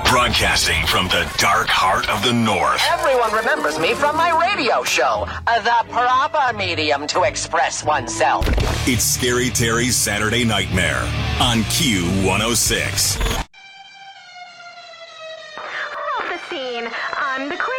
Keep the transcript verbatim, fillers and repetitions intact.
Broadcasting from the dark heart of the North. Everyone remembers me from my radio show, uh, the proper medium to express oneself. It's Scary Terry's Saturday Nightmare on Q one oh six. Off the scene, I'm the queen.